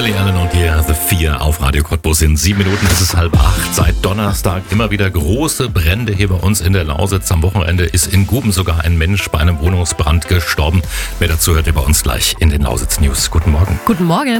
Lily Allen und hier The 4 auf Radio Cottbus. In 7 Minuten ist es 7:30. Seit Donnerstag immer wieder große Brände hier bei uns in der Lausitz. Am Wochenende ist in Guben sogar ein Mensch bei einem Wohnungsbrand gestorben. Mehr dazu hört ihr bei uns gleich in den Lausitz News. Guten Morgen. Guten Morgen.